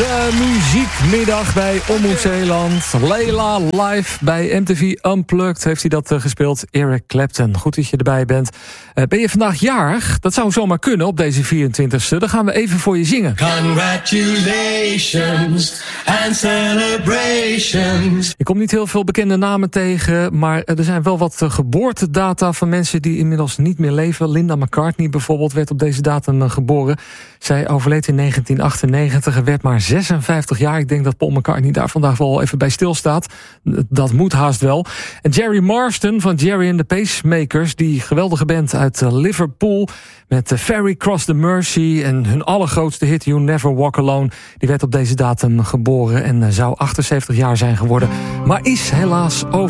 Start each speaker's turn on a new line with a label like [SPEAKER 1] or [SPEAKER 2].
[SPEAKER 1] De muziekmiddag bij Omroep Zeeland. Leila live bij MTV Unplugged heeft hij dat gespeeld. Eric Clapton, goed dat je erbij bent. Ben je vandaag jarig? Dat zou zomaar kunnen op deze 24e. Dan gaan we even voor je zingen.
[SPEAKER 2] Congratulations and celebrations.
[SPEAKER 1] Je komt niet heel veel bekende namen tegen, maar er zijn wel wat geboortedata van mensen die inmiddels niet meer leven. Linda McCartney bijvoorbeeld werd op deze datum geboren. Zij overleed in 1998 en werd maar 56 jaar. Ik denk dat Paul McCartney daar vandaag wel even bij stilstaat. Dat moet haast wel. En Jerry Marston van Jerry and the Pacemakers, die geweldige band uit Liverpool met Ferry Cross the Mersey en hun allergrootste hit You Never Walk Alone, die werd op deze datum geboren en zou 78 jaar zijn geworden, maar is helaas over.